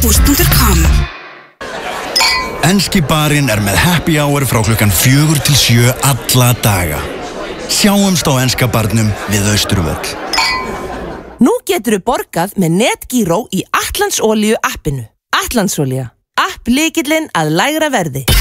Boost.com. Enski barinn með happy hour frá klukkan 4 til 7 alla daga. Sjáumst á enska barnum við Austurvöll. Nú geturðu borgað með Netgyro í Atlandsolíu appinu. Atlandsolía, app lykillinn að lægra verði.